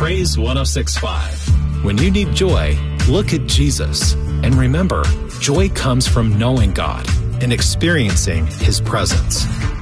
Praise 106.5. When you need joy, look at Jesus. And remember, joy comes from knowing God and experiencing His presence.